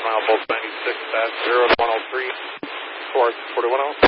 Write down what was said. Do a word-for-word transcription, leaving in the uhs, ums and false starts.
mile, Bolt ninety-six at zero to one oh three, towards forty-one oh.